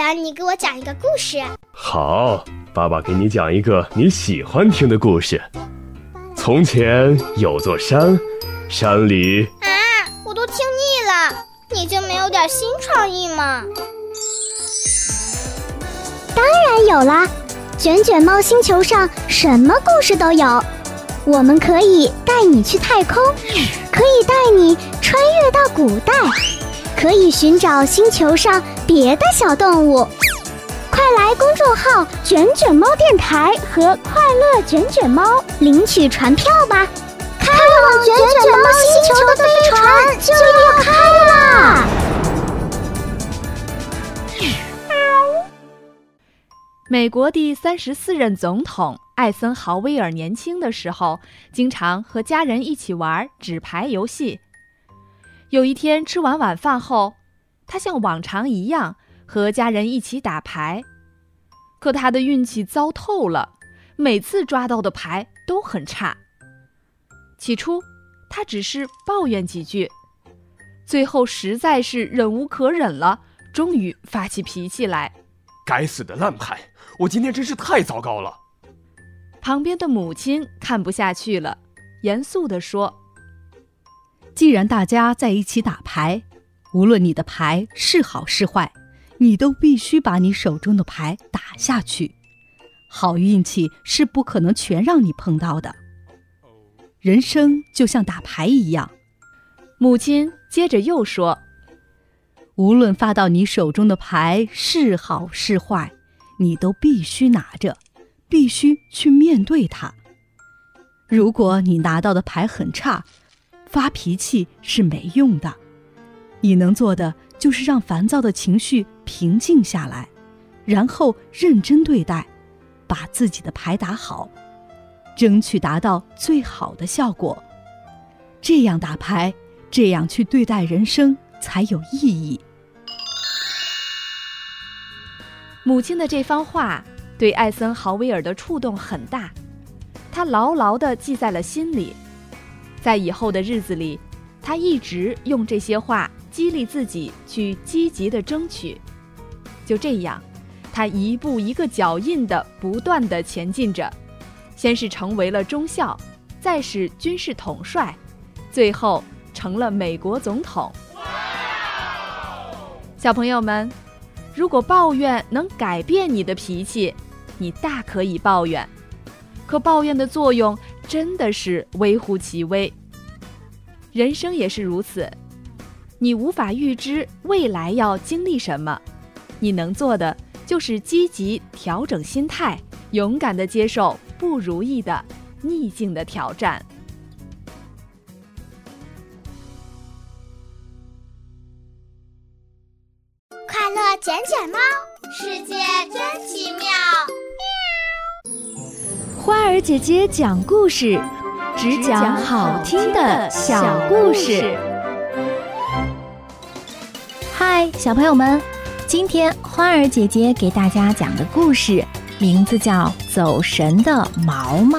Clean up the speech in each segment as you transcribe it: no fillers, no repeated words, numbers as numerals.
然你给我讲一个故事。 好，爸爸给你讲一个你喜欢听的故事。从前有座山，山里…… 我都听腻了，你就没有点新创意吗？ 当然有啦，卷卷猫星球上什么故事都有。我们可以带你去太空，可以带你穿越到古代，可以寻找星球上别的小动物。快来公众号卷卷猫电台和快乐卷卷猫领取船票吧，开往卷卷猫星球的飞船就要开啦！ 美国第34任总统艾森豪威尔年轻的时候，经常和家人一起玩纸牌游戏。有一天吃完晚饭后，他像往常一样和家人一起打牌。可他的运气糟透了，每次抓到的牌都很差。起初他只是抱怨几句，最后实在是忍无可忍了，终于发起脾气来。 该死的烂牌，我今天真是太糟糕了。 旁边的母亲看不下去了，严肃地说： 既然大家在一起打牌，无论你的牌是好是坏，你都必须把你手中的牌打下去。好运气是不可能全让你碰到的，人生就像打牌一样。 母亲接着又说： 无论发到你手中的牌是好是坏，你都必须拿着，必须去面对它。如果你拿到的牌很差，发脾气是没用的。你能做的就是让烦躁的情绪平静下来，然后认真对待，把自己的牌打好，争取达到最好的效果。这样打牌，这样去对待人生才有意义。 母亲的这番话对艾森豪威尔的触动很大，他牢牢地记在了心里。在以后的日子里，他一直用这些话激励自己去积极地争取。就这样，他一步一个脚印地不断地前进着，先是成为了中校，再是军事统帅，最后成了美国总统。小朋友们，如果抱怨能改变你的脾气，你大可以抱怨，可抱怨的作用真的是微乎其微。人生也是如此，你无法预知未来要经历什么，你能做的就是积极调整心态，勇敢地接受不如意的逆境的挑战。 快乐卷卷猫，世界真奇妙。 花儿姐姐讲故事，只讲好听的小故事。嗨，小朋友们，今天花儿姐姐给大家讲的故事名字叫《走神的毛毛》。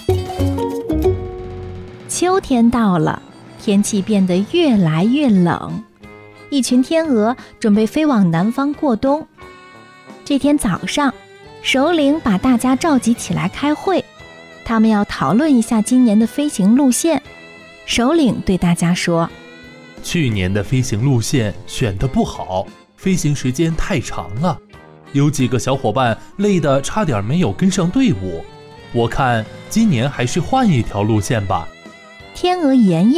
秋天到了，天气变得越来越冷，一群天鹅准备飞往南方过冬。这天早上，首领把大家召集起来开会，他们要讨论一下今年的飞行路线。首领对大家说： 去年的飞行路线选得不好，飞行时间太长了，有几个小伙伴累得差点没有跟上队伍。我看今年还是换一条路线吧。 天鹅妍妍